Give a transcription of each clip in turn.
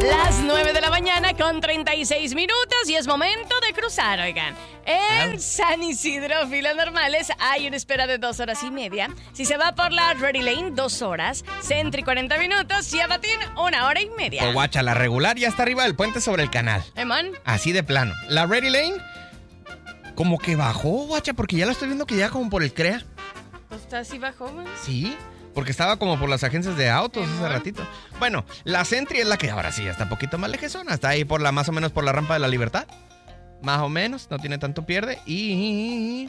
Las 9 de la mañana con 36 minutos y es momento de cruzar, oigan. En San Isidro, filas normales, hay una espera de 2 horas y media. Si se va por la Ready Lane, 2 horas. Centri, 40 minutos. Y Abatín, 1 hora y media. Pues guacha, la regular ya está arriba del puente sobre el canal. ¿Man? Así de plano. La Ready Lane, como que bajó, guacha, porque ya la estoy viendo que ya como por el CREA. Pues está así bajo, man. Sí, porque estaba como por las agencias de autos hace ratito. Bueno, la Centri es la que ahora sí está un poquito más lejezona. Está ahí por más o menos por la rampa de la Libertad. Más o menos, no tiene tanto pierde. Y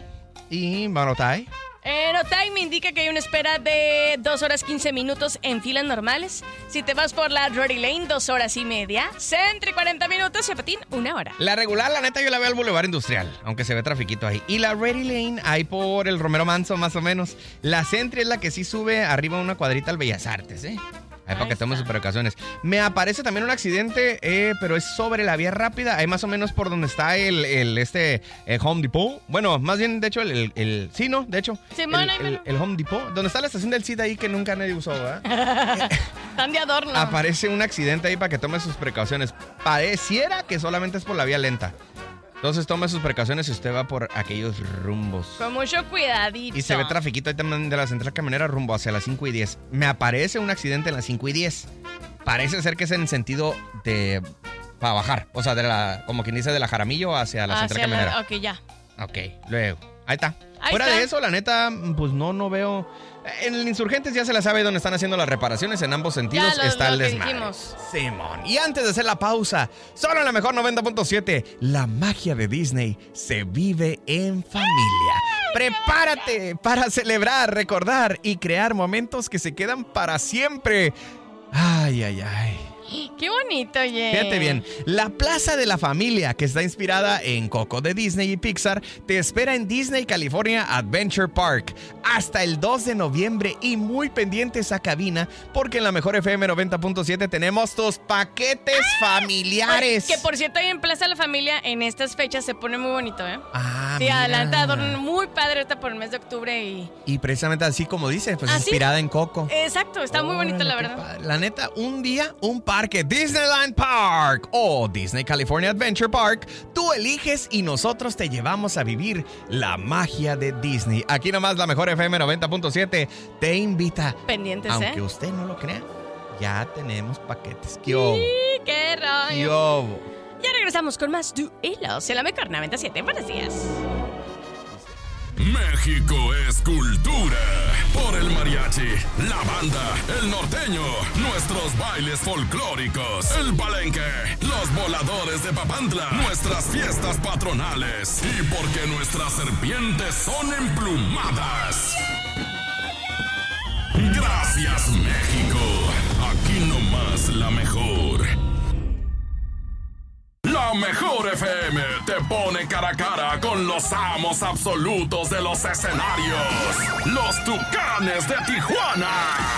Marotay. Otay me indica que hay una espera de 2 horas 15 minutos en filas normales. Si te vas por la Ready Lane, 2 horas y media. Centri, 40 minutos y Apatín, 1 hora. La regular, la neta, yo la veo al Boulevard Industrial, aunque se ve trafiquito ahí. Y la Ready Lane, ahí por el Romero Manso, más o menos. La Centri es la que sí sube arriba una cuadrita al Bellas Artes, ¿eh? Ahí para que tomen sus precauciones. Me aparece también un accidente, pero es sobre la vía rápida. Ahí más o menos por donde está el Home Depot. Bueno, más bien, de hecho, sí, ¿no? De hecho, Simón, el Home Depot. Donde está la estación del CID ahí que nunca nadie usó, ¿verdad? Están de adorno. Aparece un accidente ahí para que tome sus precauciones. Pareciera que solamente es por la vía lenta. Entonces tome sus precauciones si usted va por aquellos rumbos. Con mucho cuidadito. Y se ve trafiquito ahí también de la central camionera rumbo hacia las 5 y 10. Me aparece un accidente en las 5 y 10. Parece ser que es en sentido de... para bajar. O sea, como quien dice, de la Jaramillo hacia la central camionera. Ok, ya. Ok, luego. Ahí está. Ahí Fuera está. de eso, la neta, pues no veo... En el Insurgentes ya se la sabe dónde están haciendo las reparaciones. En ambos sentidos está el desmadre. Simón. Y antes de hacer la pausa, solo en la mejor 90.7, la magia de Disney se vive en familia. Prepárate para celebrar, recordar y crear momentos que se quedan para siempre. Ay, ay, ay. Qué bonito, oye. Fíjate bien, la Plaza de la Familia, que está inspirada en Coco de Disney y Pixar, te espera en Disney California Adventure Park hasta el 2 de noviembre y muy pendientes a cabina porque en la mejor FM 90.7 tenemos tus paquetes familiares. Que por cierto, ahí en Plaza de la Familia en estas fechas se pone muy bonito, ¿eh? Ah, sí, mira. adelante, adorno muy padre ahorita por el mes de octubre y precisamente así como dice, pues ¿Ah, inspirada sí? en Coco. Exacto, está muy bonito, la verdad. Padre. La neta, un día, un parque Disneyland Park o Disney California Adventure Park, tú eliges y nosotros te llevamos a vivir la magia de Disney. Aquí nomás la mejor FM 90.7 te invita. Pendientes, aunque usted no lo crea, ya tenemos paquetes. ¿Qué Sí, qué rollo. ¿Qué hubo? Ya regresamos con más duelos en la mejor 97. Buenos días. México es cultura. Por el mariachi, la banda, el norteño, nuestros bailes folclóricos, el palenque, los voladores de Papantla, nuestras fiestas patronales y porque nuestras serpientes son emplumadas. Gracias, México. Aquí nomás la mejor. La mejor FM te pone cara a cara con los amos absolutos de los escenarios. Los Tucanes de Tijuana.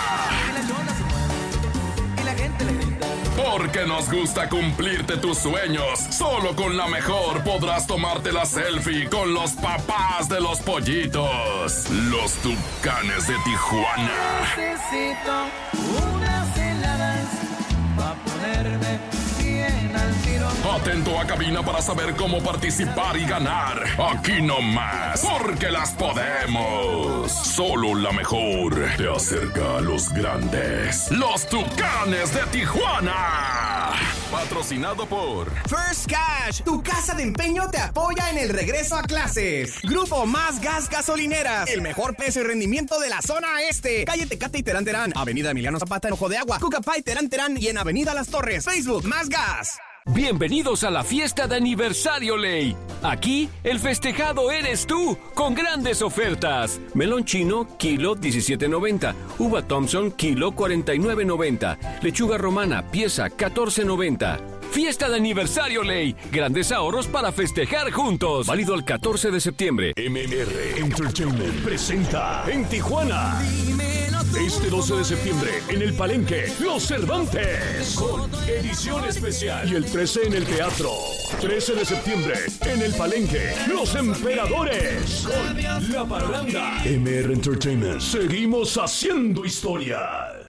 Porque nos gusta cumplirte tus sueños. Solo con la mejor podrás tomarte la selfie con los papás de los pollitos. Los Tucanes de Tijuana. Necesito unas heladas para ponerme bien al tiro. Atento a cabina para saber cómo participar y ganar. Aquí nomás, porque las podemos. Solo la mejor te acerca a los grandes. Los Tucanes de Tijuana. Patrocinado por First Cash, tu casa de empeño te apoya en el regreso a clases. Grupo Más Gas Gasolineras, el mejor precio y rendimiento de la zona este. Calle Tecate y Terán Terán, Avenida Emiliano Zapata en Ojo de Agua, Cucapay, Terán Terán y en Avenida Las Torres. Facebook Más Gas. Bienvenidos a la fiesta de aniversario Ley. Aquí el festejado eres tú, con grandes ofertas. Melón chino, kilo 17.90. Uva Thompson, kilo 49.90. Lechuga romana, pieza 14.90. Fiesta de aniversario Ley. Grandes ahorros para festejar juntos. Válido el 14 de septiembre. MMR Entertainment presenta en Tijuana. Este 12 de septiembre en el Palenque, Los Cervantes con edición especial. Y el 13 en el Teatro. 13 de septiembre en el Palenque, Los Emperadores con La Parranda. MR Entertainment. Seguimos haciendo historia.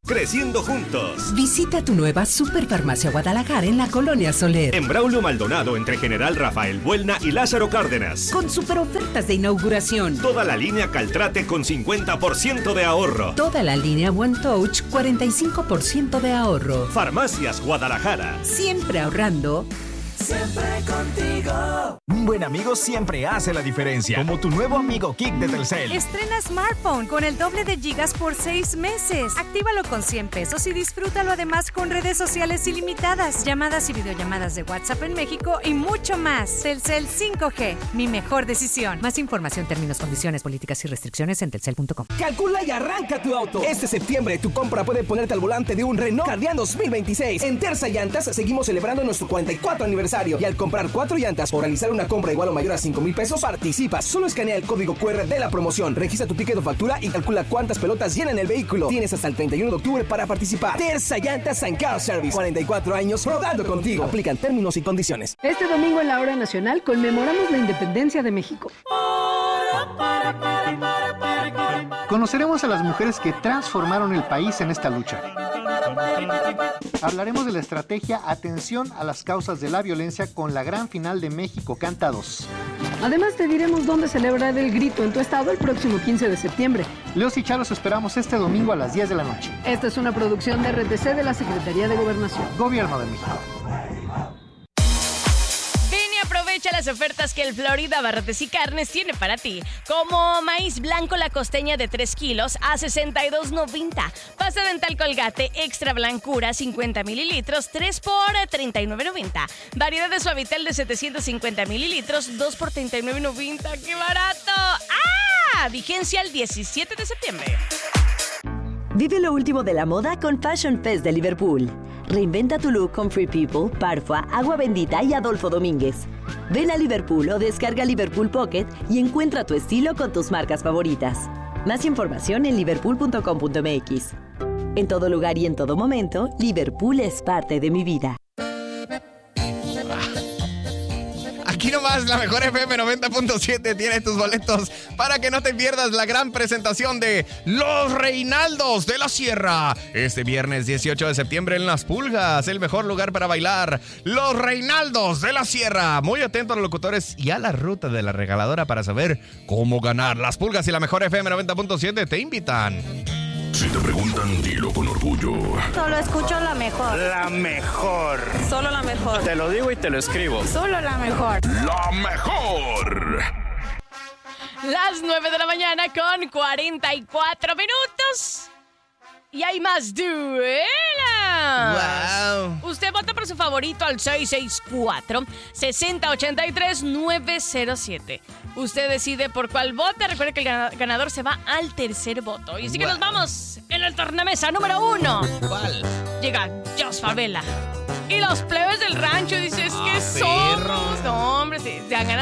creciendo juntos. Visita tu nueva Superfarmacia Guadalajara en la Colonia Soler. En Braulio Maldonado, entre General Rafael Buelna y Lázaro Cárdenas. Con super ofertas de inauguración. Toda la línea Caltrate con 50% de ahorro. Toda la línea One Touch, 45% de ahorro. Farmacias Guadalajara. Siempre ahorrando. Siempre contigo. Un buen amigo siempre hace la diferencia. Como tu nuevo amigo Kik de Telcel. Estrena smartphone con el doble de gigas por 6 meses. Actívalo con 100 pesos y disfrútalo además con redes sociales ilimitadas, llamadas y videollamadas de WhatsApp en México y mucho más. Telcel 5G, mi mejor decisión. Más información, términos, condiciones, políticas y restricciones en telcel.com. Calcula y arranca tu auto. Este septiembre tu compra puede ponerte al volante de un Renault Kardian 2026. En Terza Llantas seguimos celebrando nuestro 44 aniversario. Y al comprar 4 llantas o realizar una compra igual o mayor a 5,000 pesos, participas. Solo escanea el código QR de la promoción, registra tu ticket o factura y calcula cuántas pelotas llenan el vehículo. Tienes hasta el 31 de octubre para participar. Terza Llantas and Car Service. 44 años rodando contigo. Aplican términos y condiciones. Este domingo en la hora nacional conmemoramos la independencia de México. Conoceremos a las mujeres que transformaron el país en esta lucha. Hablaremos de la estrategia Atención a las causas de la violencia con la gran final de México Canta 2. Además te diremos dónde celebrar el grito en tu estado el próximo 15 de septiembre. Leos y Charos esperamos este domingo a las 10 de la noche. Esta es una producción de RTC de la Secretaría de Gobernación. Gobierno de México. Aprovecha las ofertas que el Florida Barrotes y Carnes tiene para ti. Como maíz blanco la costeña de 3 kilos a $62.90. Pasta dental Colgate extra blancura 50 mililitros 3 por $39.90. Variedad de Suavitel de 750 mililitros 2 por $39.90. ¡Qué barato! ¡Ah! Vigencia el 17 de septiembre. Vive lo último de la moda con Fashion Fest de Liverpool. Reinventa tu look con Free People, Parfua, Agua Bendita y Adolfo Domínguez. Ven a Liverpool o descarga Liverpool Pocket y encuentra tu estilo con tus marcas favoritas. Más información en liverpool.com.mx. En todo lugar y en todo momento, Liverpool es parte de mi vida. Aquí nomás la mejor FM 90.7 tiene tus boletos para que no te pierdas la gran presentación de Los Reinaldos de la Sierra. Este viernes 18 de septiembre en Las Pulgas, el mejor lugar para bailar. Los Reinaldos de la Sierra. Muy atentos a los locutores y a la ruta de la regaladora para saber cómo ganar. Las Pulgas y la mejor FM 90.7 te invitan. Si te preguntan, dilo con orgullo. Solo escucho la mejor. La mejor. Solo la mejor. Te lo digo y te lo escribo. Solo la mejor. La mejor. Las 9 de la mañana con 44 minutos. Y hay más duelas. Wow. Usted vota por su favorito al 664-6083-907. Usted decide por cuál vota. Recuerde que el ganador se va al tercer voto. Y así que nos vamos en el tornamesa número 1. ¿Cuál? Llega Jos Favela. Y los plebes del rancho, dices que somos. No, hombre, sí, se han ganado.